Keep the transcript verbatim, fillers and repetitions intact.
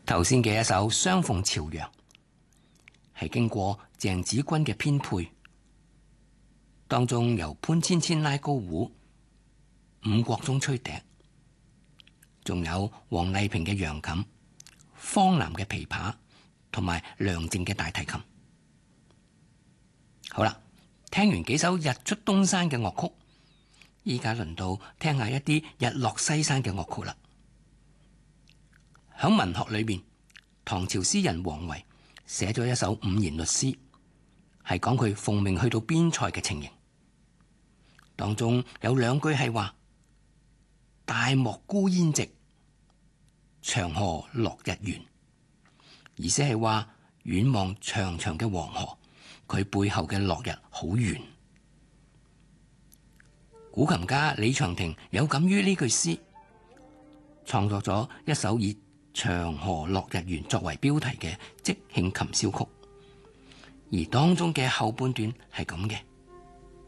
頭先嘅一首《相逢朝陽》係經過鄭子君嘅編配，當中由潘芊芊拉高胡，伍國忠吹笛，仲有黃麗萍嘅揚琴、方南嘅琵琶同埋梁靜嘅大提琴。好啦，聽完幾首日出東山嘅樂曲，依家輪到聽下一啲日落西山嘅樂曲啦。喺文學裏邊，唐朝詩人王維寫咗一首五言律詩，係講佢奉命去到邊塞嘅情形。當中有兩句係話：大漠孤煙直，長河落日圓。意思係話遠望長長嘅黃河，佢背後嘅落日好圓。古琴家李長廷有感於呢句詩，創作咗一首以長河落日圓作為標題嘅即興琴簫曲，而當中嘅後半段係咁嘅。